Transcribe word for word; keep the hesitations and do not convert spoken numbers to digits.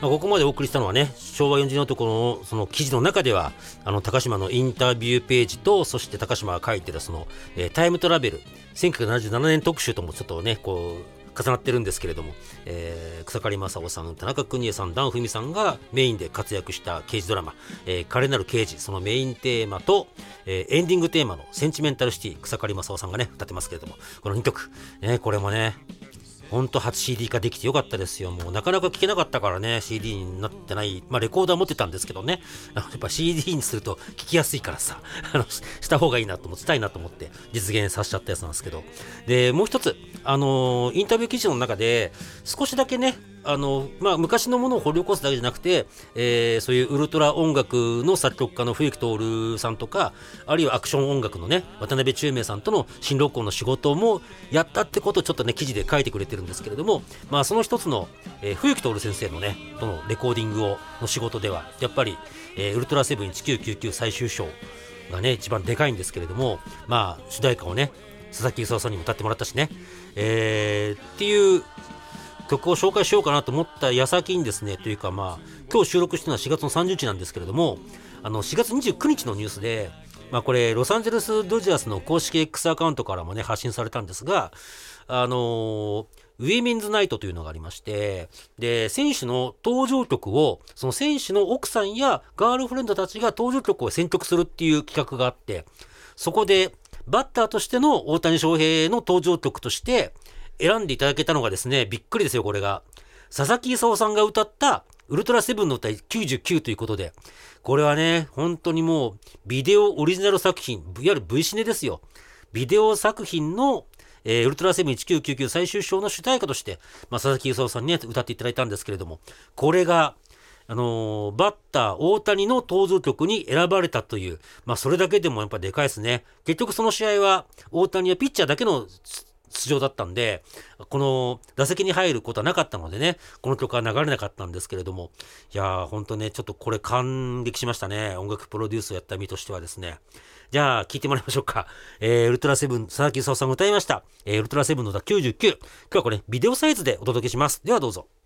まあ、ここまでお送りしたのはね、昭和よんじゅうねん男のその記事の中では、あの高島のインタビューページと、そして高島が書いてるその、えー、タイムトラベルせんきゅうひゃくななじゅうななねん特集ともちょっとねこう重なってるんですけれども、えー、草刈正雄さん、田中邦衛さん、檀文さんがメインで活躍した刑事ドラマ、えー、華麗なる刑事、そのメインテーマと、えー、エンディングテーマのセンチメンタルシティ、草刈正雄さんがね歌ってますけれども、このにきょく、ね、これもねほんと初 シーディー 化できてよかったですよ。もうなかなか聴けなかったからね シーディー になってない、まあレコーダー持ってたんですけどね、やっぱ シーディー にすると聴きやすいからさ、あのした方がいいなと思ってしたいなと思って実現させちゃったやつなんですけど、でもう一つあのー、インタビュー記事の中で少しだけねあのまあ、昔のものを掘り起こすだけじゃなくて、えー、そういうウルトラ音楽の作曲家の冬木徹さんとか、あるいはアクション音楽のね渡辺宙明さんとの新録音の仕事もやったってことをちょっとね記事で書いてくれてるんですけれども、まあその一つの、えー、冬木徹先生のねとのレコーディングをの仕事ではやっぱり、えー、ウルトラセブンいちきゅうきゅうきゅう最終章がね一番でかいんですけれども、まあ主題歌をね佐々木功さんにも歌ってもらったしね、えー、っていう曲を紹介しようかなと思った矢先にですね、というかまあ今日収録してるのはしがつのさんじゅうにちなんですけれども、あのしがつにじゅうくにちのニュースで、まあこれロサンゼルスドジャースの公式 X アカウントからもね発信されたんですが、あのー、ウィメンズナイトというのがありまして、で選手の登場曲をその選手の奥さんやガールフレンドたちが登場曲を選曲するっていう企画があって、そこでバッターとしての大谷翔平の登場曲として選んでいただけたのがですね、びっくりですよこれが。佐々木功さんが歌ったウルトラセブンの歌きゅうじゅうきゅうということで、これはね、本当にもうビデオオリジナル作品、いわゆる ブイ シネですよ。ビデオ作品の、えー、ウルトラセブンいちきゅうきゅうきゅう最終章の主題歌として、まあ、佐々木功さんにね、歌っていただいたんですけれども、これが、あのー、バッター大谷の登場曲に選ばれたという、まあそれだけでもやっぱでかいですね。結局その試合は大谷はピッチャーだけの出場だったんで、この打席に入ることはなかったのでね、この曲は流れなかったんですけれども、いやーほんとねちょっとこれ感激しましたね。音楽プロデュースをやった身としてはですね。じゃあ聴いてもらいましょうか。えー、ウルトラセブン佐々木功さんが歌いました、えー、ウルトラセブンの歌きゅうじゅうきゅう、今日はこれビデオサイズでお届けします。ではどうぞ。